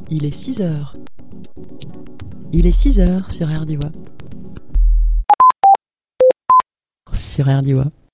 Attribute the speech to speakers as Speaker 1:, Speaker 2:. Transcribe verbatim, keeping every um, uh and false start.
Speaker 1: Il est six heures. Il est six heures sur R D I W A. Sur R D I W A.